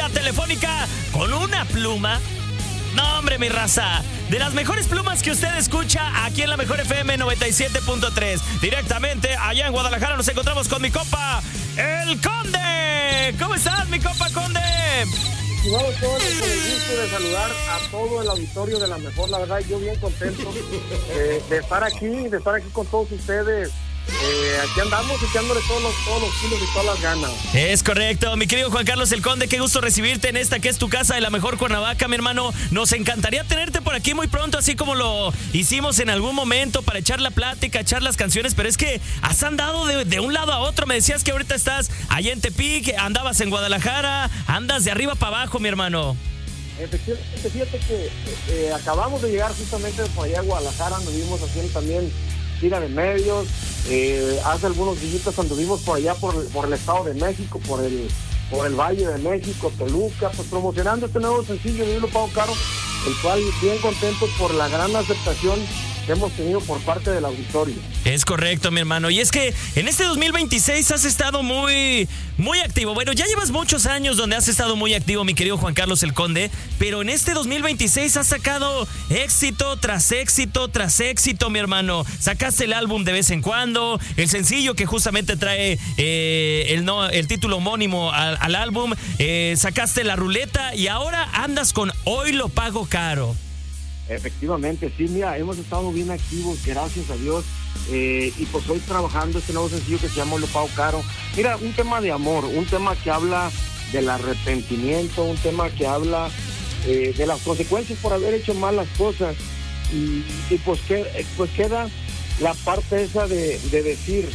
vía telefónica con una pluma. No, hombre, mi raza. De las mejores plumas que usted escucha aquí en la Mejor FM 97.3. Directamente allá en Guadalajara nos encontramos con mi compa, el Conde. ¿Cómo estás, mi compa Conde? Estimado Conde, con el gusto de saludar a todo el auditorio de La Mejor. La verdad, yo bien contento de estar aquí con todos ustedes. Aquí andamos echándole todos los kilos y todas las ganas. Es correcto, mi querido Juan Carlos el Conde, qué gusto recibirte en esta que es tu casa de La Mejor Cuernavaca, mi hermano. Nos encantaría tenerte por aquí muy pronto, así como lo hicimos en algún momento para echar la plática, echar las canciones, pero es que has andado de un lado a otro. Me decías que ahorita estás allá en Tepic, andabas en Guadalajara, andas de arriba para abajo, mi hermano. Efectivamente, fíjate que acabamos de llegar justamente por allá a Guadalajara, anduvimos haciendo también gira de medios. Hace algunos días anduvimos por allá por el Estado de México, por el Valle de México, Toluca, pues promocionando este nuevo sencillo de Hoy Lo Pago Caro, el cual bien contentos por la gran aceptación que hemos tenido por parte del auditorio. Es correcto, mi hermano. Y es que en este 2026 has estado muy activo. Bueno, ya llevas muchos años donde has estado muy activo, mi querido Juan Carlos el Conde, pero en este 2026 has sacado éxito tras éxito tras éxito, mi hermano. Sacaste el álbum de vez en cuando, el sencillo que justamente trae el título homónimo al álbum, sacaste La Ruleta y ahora andas con Hoy Lo Pago Caro. Efectivamente, sí, mira, hemos estado bien activos, gracias a Dios, y pues hoy trabajando este nuevo sencillo que se llama Lo Pago Caro. Mira, un tema de amor, un tema que habla del arrepentimiento, un tema que habla de las consecuencias por haber hecho malas cosas, y pues queda la parte esa de decir,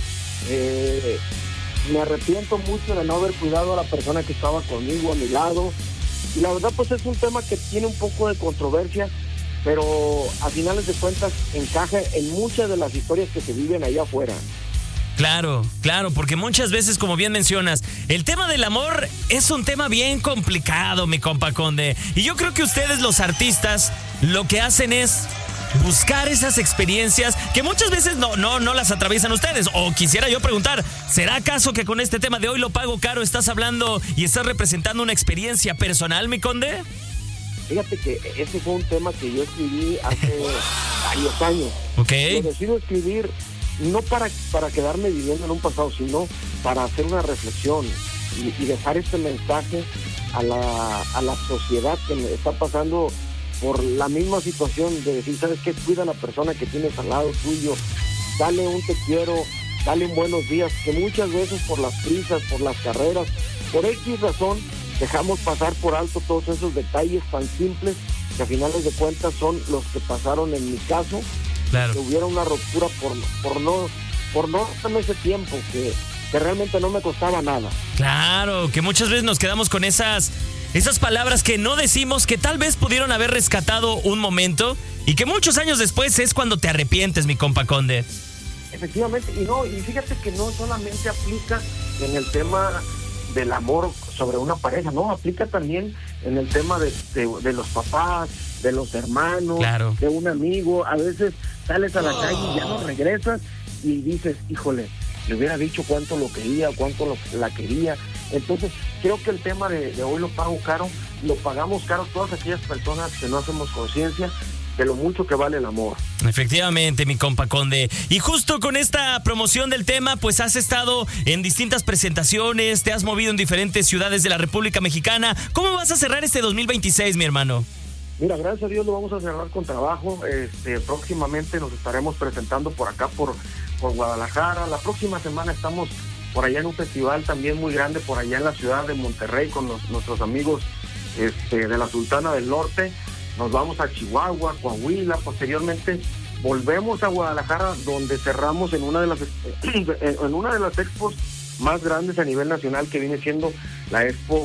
me arrepiento mucho de no haber cuidado a la persona que estaba conmigo a mi lado, y la verdad pues es un tema que tiene un poco de controversia, pero a finales de cuentas encaja en muchas de las historias que se viven allá afuera. Claro, porque muchas veces, como bien mencionas, el tema del amor es un tema bien complicado, mi compa Conde. Y yo creo que ustedes, los artistas, lo que hacen es buscar esas experiencias que muchas veces no las atraviesan ustedes. O quisiera yo preguntar, ¿será acaso que con este tema de Hoy Lo Pago Caro estás hablando y estás representando una experiencia personal, mi Conde? Fíjate que ese fue un tema que yo escribí hace varios años. Okay. Lo decido escribir no para quedarme viviendo en un pasado, sino para hacer una reflexión y dejar este mensaje a la sociedad que me está pasando por la misma situación de decir, ¿sabes qué? Cuida a la persona que tienes al lado tuyo, dale un te quiero, dale un buenos días, que muchas veces por las prisas, por las carreras, por X razón, dejamos pasar por alto todos esos detalles tan simples que a finales de cuentas son los que pasaron en mi caso. Claro. Que hubiera una ruptura por no darme ese tiempo que realmente no me costaba nada. Claro, que muchas veces nos quedamos con esas palabras que no decimos, que tal vez pudieron haber rescatado un momento y que muchos años después es cuando te arrepientes, mi compa Conde. Efectivamente, y fíjate que no solamente aplica en el tema del amor sobre una pareja, no, aplica también en el tema de los papás, de los hermanos, claro, de un amigo. A veces sales a la calle y ya no regresas y dices, híjole, le hubiera dicho cuánto lo quería, la quería. Entonces creo que el tema de Hoy Lo Pago Caro, lo pagamos caro todas aquellas personas que no hacemos conciencia de lo mucho que vale el amor. Efectivamente, mi compa Conde. Y justo con esta promoción del tema, pues has estado en distintas presentaciones, te has movido en diferentes ciudades de la República Mexicana. ¿Cómo vas a cerrar este 2026, mi hermano? Mira, gracias a Dios lo vamos a cerrar con trabajo. Próximamente nos estaremos presentando por acá, por Guadalajara. La próxima semana estamos por allá en un festival también muy grande, por allá en la ciudad de Monterrey, con nuestros amigos de la Sultana del Norte. Nos vamos a Chihuahua, Coahuila, posteriormente volvemos a Guadalajara, donde cerramos en una de las expos más grandes a nivel nacional, que viene siendo la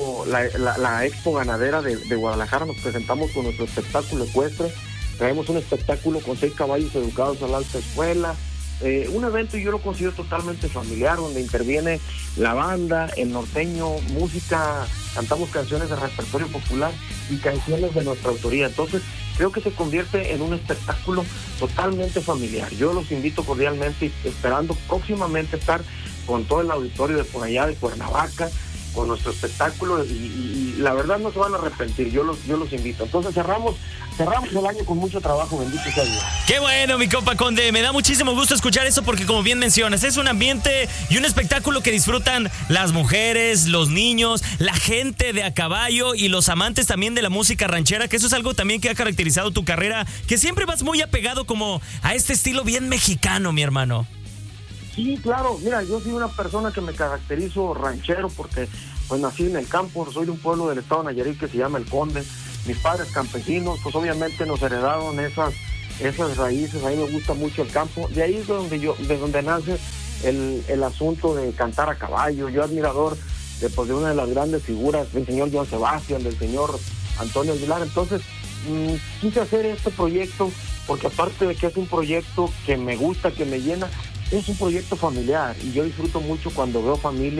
expo ganadera de Guadalajara. Nos presentamos con nuestro espectáculo ecuestre, traemos un espectáculo con 6 caballos educados a la alta escuela, un evento, y yo lo considero totalmente familiar, donde interviene la banda, el norteño, música, cantamos canciones de repertorio popular y canciones de nuestra autoría. Entonces creo que se convierte en un espectáculo totalmente familiar. Yo los invito cordialmente, esperando próximamente estar con todo el auditorio de por allá de Cuernavaca, nuestro espectáculo y la verdad no se van a arrepentir, yo los invito. Entonces cerramos el año con mucho trabajo, bendito sea Dios. Qué bueno, mi compa Conde, me da muchísimo gusto escuchar eso porque como bien mencionas, es un ambiente y un espectáculo que disfrutan las mujeres, los niños, la gente de a caballo y los amantes también de la música ranchera, que eso es algo también que ha caracterizado tu carrera, que siempre vas muy apegado como a este estilo bien mexicano, mi hermano. Sí, claro, mira, yo soy una persona que me caracterizo ranchero porque pues nací en el campo, soy de un pueblo del estado de Nayarit que se llama El Conde. Mis padres campesinos, pues obviamente nos heredaron esas raíces. A mí me gusta mucho el campo. De ahí es de donde nace el asunto de cantar a caballo. Yo admirador de una de las grandes figuras del señor Joan Sebastián, del señor Antonio Aguilar. Entonces quise hacer este proyecto porque aparte de que es un proyecto que me gusta, que me llena, es un proyecto familiar y yo disfruto mucho cuando veo familia